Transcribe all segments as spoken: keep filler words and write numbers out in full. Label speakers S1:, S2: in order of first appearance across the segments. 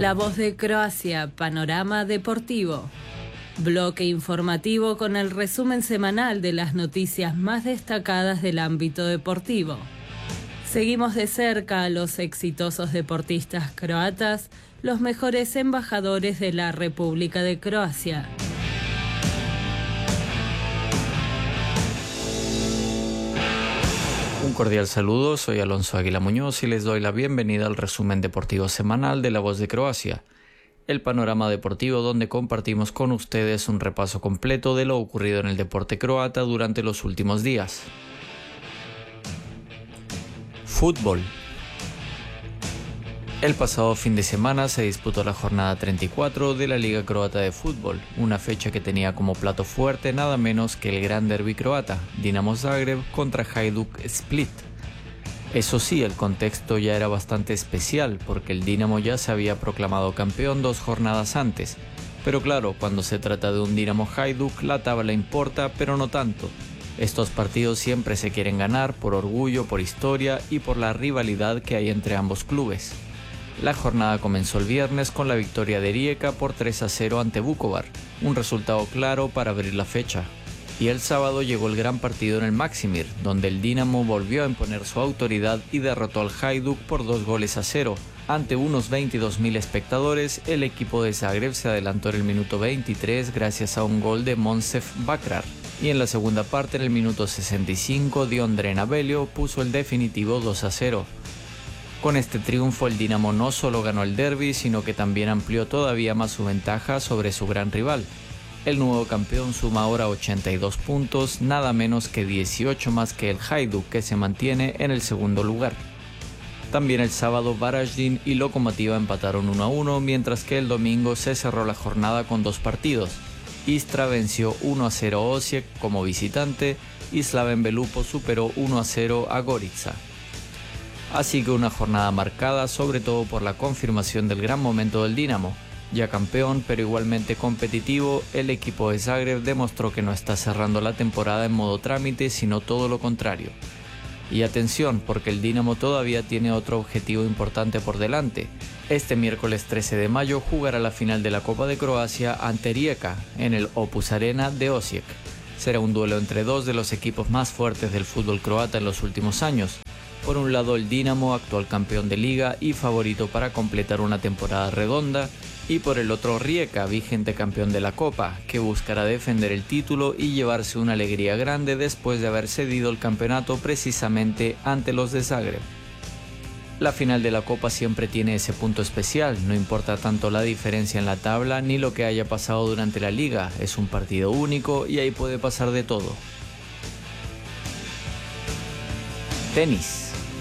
S1: La Voz de Croacia, panorama deportivo. Bloque informativo con el resumen semanal de las noticias más destacadas del ámbito deportivo. Seguimos de cerca a los exitosos deportistas croatas, los mejores embajadores de la República de Croacia.
S2: Un cordial saludo, soy Alonso Águila Muñoz y les doy la bienvenida al resumen deportivo semanal de La Voz de Croacia, el panorama deportivo donde compartimos con ustedes un repaso completo de lo ocurrido en el deporte croata durante los últimos días. Fútbol. El pasado fin de semana se disputó la jornada treinta y cuatro de la Liga Croata de Fútbol, una fecha que tenía como plato fuerte nada menos que el gran derbi croata, Dinamo Zagreb contra Hajduk Split. Eso sí, el contexto ya era bastante especial porque el Dinamo ya se había proclamado campeón dos jornadas antes, pero claro, cuando se trata de un Dinamo Hajduk la tabla importa, pero no tanto. Estos partidos siempre se quieren ganar por orgullo, por historia y por la rivalidad que hay entre ambos clubes. La jornada comenzó el viernes con la victoria de Rijeka por tres a cero ante Vukovar, un resultado claro para abrir la fecha. Y el sábado llegó el gran partido en el Maksimir, donde el Dinamo volvió a imponer su autoridad y derrotó al Hajduk por dos goles a cero. Ante unos veintidós mil espectadores, el equipo de Zagreb se adelantó en el minuto veintitrés gracias a un gol de Monsef Bakrar. Y en la segunda parte, en el minuto sesenta y cinco, Diondre Nabelio puso el definitivo dos a cero. Con este triunfo el Dinamo no solo ganó el derbi, sino que también amplió todavía más su ventaja sobre su gran rival. El nuevo campeón suma ahora ochenta y dos puntos, nada menos que dieciocho más que el Hajduk, que se mantiene en el segundo lugar. También el sábado Varaždin y Lokomotiva empataron uno a uno, mientras que el domingo se cerró la jornada con dos partidos. Istra venció uno a cero a Osijek como visitante y Slaven Belupo superó uno a cero a Gorica. Así que una jornada marcada sobre todo por la confirmación del gran momento del Dinamo. Ya campeón pero igualmente competitivo, el equipo de Zagreb demostró que no está cerrando la temporada en modo trámite, sino todo lo contrario. Y atención, porque el Dinamo todavía tiene otro objetivo importante por delante. Este miércoles trece de mayo jugará la final de la Copa de Croacia ante Rijeka en el Opus Arena de Osijek. Será un duelo entre dos de los equipos más fuertes del fútbol croata en los últimos años. Por un lado el Dinamo, actual campeón de liga y favorito para completar una temporada redonda, y por el otro Rijeka, vigente campeón de la Copa, que buscará defender el título y llevarse una alegría grande después de haber cedido el campeonato precisamente ante los de Zagreb. La final de la Copa siempre tiene ese punto especial, no importa tanto la diferencia en la tabla ni lo que haya pasado durante la liga, es un partido único y ahí puede pasar de todo. Tenis.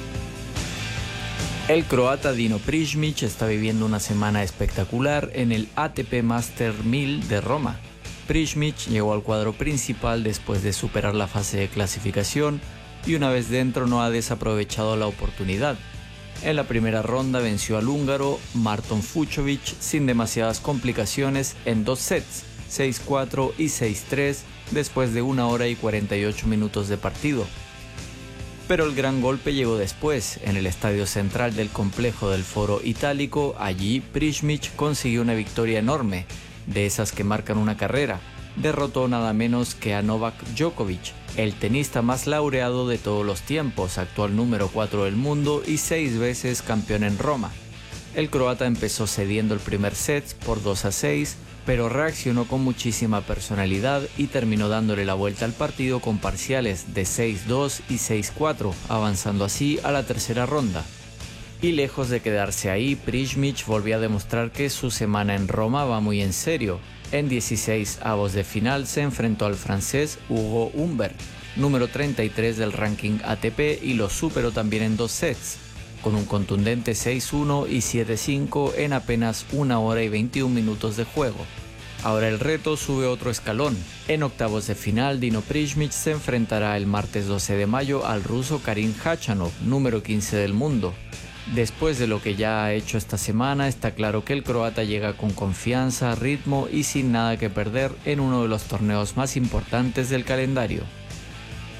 S2: El croata Dino Prizmic está viviendo una semana espectacular en el A T P Master mil de Roma. Prizmic llegó al cuadro principal después de superar la fase de clasificación y una vez dentro no ha desaprovechado la oportunidad. En la primera ronda venció al húngaro Marton Fucsovics sin demasiadas complicaciones en dos sets, seis cuatro y seis tres, después de una hora y cuarenta y ocho minutos de partido. Pero el gran golpe llegó después, en el estadio central del complejo del Foro Itálico. Allí Prizmic consiguió una victoria enorme, de esas que marcan una carrera. Derrotó nada menos que a Novak Djokovic, el tenista más laureado de todos los tiempos, actual número cuatro del mundo y seis veces campeón en Roma. El croata empezó cediendo el primer set por dos a seis, pero reaccionó con muchísima personalidad y terminó dándole la vuelta al partido con parciales de seis dos y seis cuatro, avanzando así a la tercera ronda. Y lejos de quedarse ahí, Prizmic volvió a demostrar que su semana en Roma va muy en serio. En dieciséis avos de final se enfrentó al francés Hugo Humbert, número treinta y tres del ranking A T P, y lo superó también en dos sets, con un contundente seis uno y siete cinco en apenas una hora y veintiún minutos de juego. Ahora el reto sube otro escalón. En octavos de final, Dino Prizmic se enfrentará el martes doce de mayo al ruso Karim Khachanov, número quince del mundo. Después de lo que ya ha hecho esta semana, está claro que el croata llega con confianza, ritmo y sin nada que perder en uno de los torneos más importantes del calendario.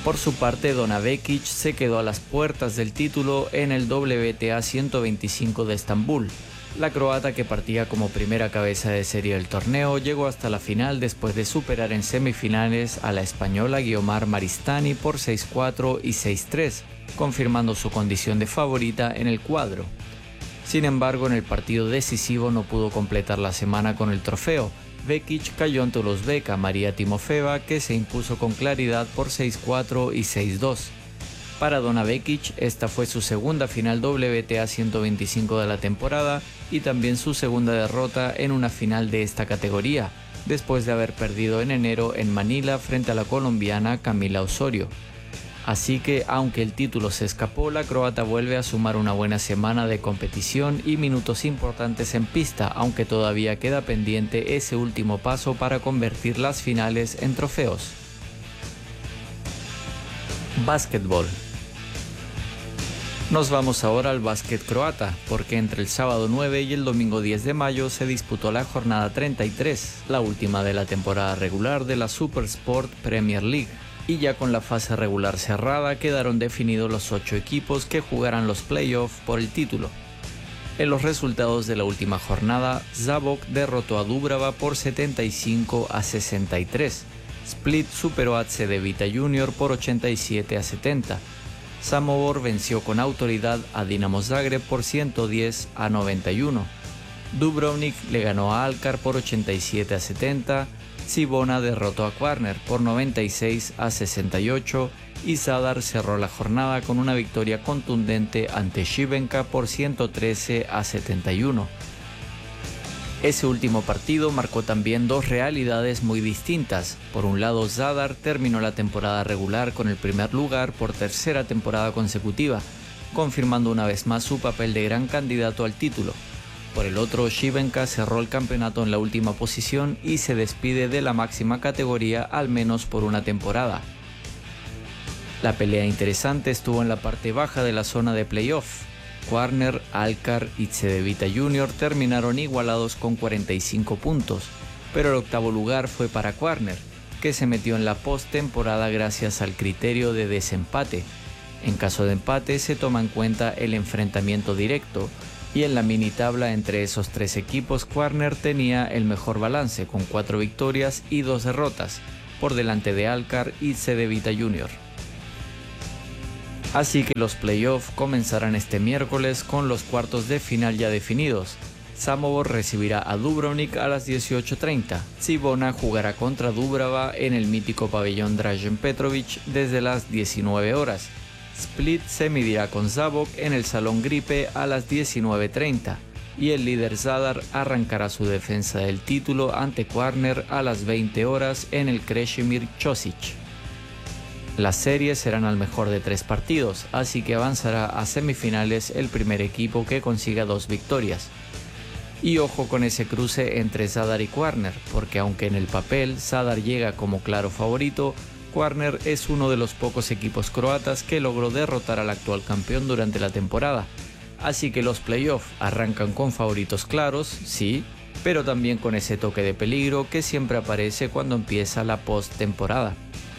S2: Por su parte, Dona Vekic se quedó a las puertas del título en el W T A ciento veinticinco de Estambul. La croata, que partía como primera cabeza de serie del torneo, llegó hasta la final después de superar en semifinales a la española Guiomar Maristany por seis cuatro y seis tres, confirmando su condición de favorita en el cuadro. Sin embargo, en el partido decisivo no pudo completar la semana con el trofeo. Vekic cayó ante la uzbeka María Timofeva, que se impuso con claridad por seis cuatro y seis dos. Para Dona Vekic, esta fue su segunda final W T A ciento veinticinco de la temporada y también su segunda derrota en una final de esta categoría, después de haber perdido en enero en Manila frente a la colombiana Camila Osorio. Así que, aunque el título se escapó, la croata vuelve a sumar una buena semana de competición y minutos importantes en pista, aunque todavía queda pendiente ese último paso para convertir las finales en trofeos. Básquetbol. Nos vamos ahora al básquet croata, porque entre el sábado nueve y el domingo diez de mayo se disputó la jornada treinta y tres, la última de la temporada regular de la Supersport Premier League. Y ya con la fase regular cerrada quedaron definidos los ocho equipos que jugarán los playoffs por el título. En los resultados de la última jornada, Zabok derrotó a Dubrava por setenta y cinco a sesenta y tres. Split superó a Cedevita Junior por ochenta y siete a setenta. Samobor venció con autoridad a Dinamo Zagreb por ciento diez a noventa y uno. Dubrovnik le ganó a Alkar por ochenta y siete a setenta. Cibona derrotó a Kvarner por noventa y seis a sesenta y ocho y Zadar cerró la jornada con una victoria contundente ante Šibenka por ciento trece a setenta y uno. Ese último partido marcó también dos realidades muy distintas. Por un lado, Zadar terminó la temporada regular con el primer lugar por tercera temporada consecutiva, confirmando una vez más su papel de gran candidato al título. Por el otro, Šibenka cerró el campeonato en la última posición y se despide de la máxima categoría al menos por una temporada. La pelea interesante estuvo en la parte baja de la zona de playoff. Kvarner, Alkar y Cedevita Junior terminaron igualados con cuarenta y cinco puntos, pero el octavo lugar fue para Kvarner, que se metió en la postemporada gracias al criterio de desempate. En caso de empate se toma en cuenta el enfrentamiento directo, y en la mini tabla entre esos tres equipos Kvarner tenía el mejor balance con cuatro victorias y dos derrotas, por delante de Alkar y Cedevita Junior. Así que los playoffs comenzarán este miércoles con los cuartos de final ya definidos. Samobor recibirá a Dubrovnik a las dieciocho treinta. Cibona jugará contra Dubrava en el mítico pabellón Dražen Petrović desde las diecinueve horas. Split se medirá con Zabok en el Salón Gripe a las diecinueve treinta y el líder Zadar arrancará su defensa del título ante Kvarner a las veinte horas en el Krešimir Ćosić. Las series serán al mejor de tres partidos, así que avanzará a semifinales el primer equipo que consiga dos victorias. Y ojo con ese cruce entre Zadar y Kvarner, porque aunque en el papel Zadar llega como claro favorito, Kvarner es uno de los pocos equipos croatas que logró derrotar al actual campeón durante la temporada. Así que los playoffs arrancan con favoritos claros, sí, pero también con ese toque de peligro que siempre aparece cuando empieza la post-temporada.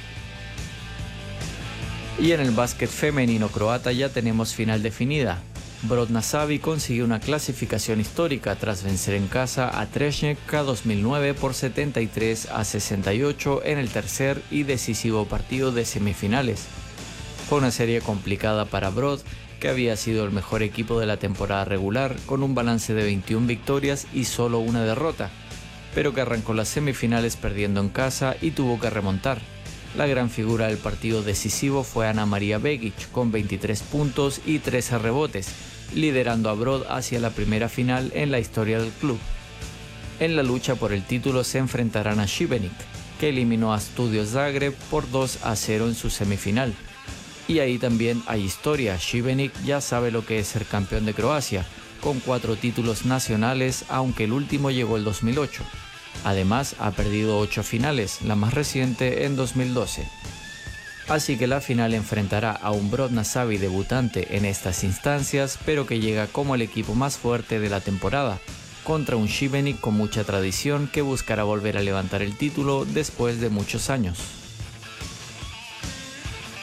S2: Y en el básquet femenino croata ya tenemos final definida. Brodnasavi consiguió una clasificación histórica tras vencer en casa a Tršnjevka dos mil nueve por setenta y tres a sesenta y ocho en el tercer y decisivo partido de semifinales. Fue una serie complicada para Brod, que había sido el mejor equipo de la temporada regular con un balance de veintiuna victorias y solo una derrota, pero que arrancó las semifinales perdiendo en casa y tuvo que remontar. La gran figura del partido decisivo fue Ana María Begic con veintitrés puntos y trece rebotes, liderando a Brod hacia la primera final en la historia del club. En la lucha por el título se enfrentarán a Šibenik, que eliminó a Studio Zagreb por dos a cero en su semifinal. Y ahí también hay historia. Šibenik ya sabe lo que es ser campeón de Croacia, con cuatro títulos nacionales, aunque el último llegó el dos mil ocho. Además, ha perdido ocho finales, la más reciente en dos mil doce. Así que la final enfrentará a un Brodnasavi debutante en estas instancias, pero que llega como el equipo más fuerte de la temporada, contra un Šibenik con mucha tradición que buscará volver a levantar el título después de muchos años.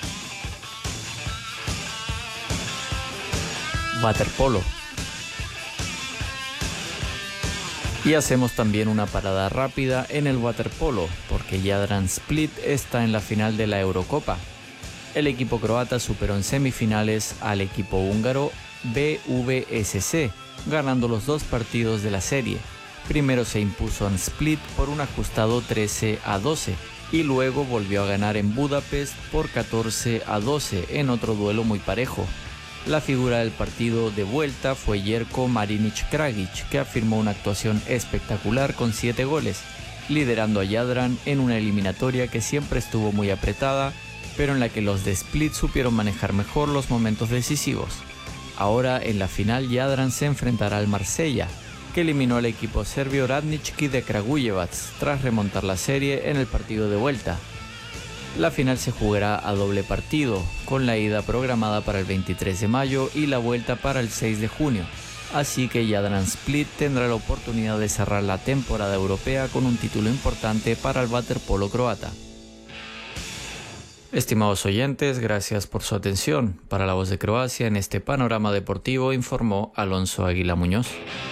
S2: waterpolo. Y hacemos también una parada rápida en el waterpolo, porque Jadran Split está en la final de la Eurocopa. El equipo croata superó en semifinales al equipo húngaro B V S C, ganando los dos partidos de la serie. Primero se impuso en Split por un ajustado trece a doce y luego volvió a ganar en Budapest por catorce a doce en otro duelo muy parejo. La figura del partido de vuelta fue Jerko Marinic Kragic, que afirmó una actuación espectacular con siete goles, liderando a Jadran en una eliminatoria que siempre estuvo muy apretada, pero en la que los de Split supieron manejar mejor los momentos decisivos. Ahora en la final Jadran se enfrentará al Marsella, que eliminó al equipo serbio Radnički de Kragujevac tras remontar la serie en el partido de vuelta. La final se jugará a doble partido, con la ida programada para el veintitrés de mayo y la vuelta para el seis de junio, así que Jadran Split tendrá la oportunidad de cerrar la temporada europea con un título importante para el waterpolo croata. Estimados oyentes, gracias por su atención. Para La Voz de Croacia, en este panorama deportivo informó Alonso Águila Muñoz.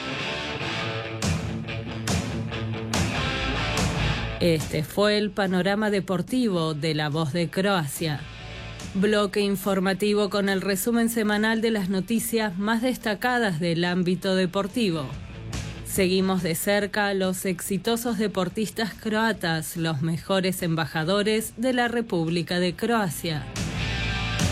S1: Este fue el panorama deportivo de La Voz de Croacia. Bloque informativo con el resumen semanal de las noticias más destacadas del ámbito deportivo. Seguimos de cerca a los exitosos deportistas croatas, los mejores embajadores de la República de Croacia.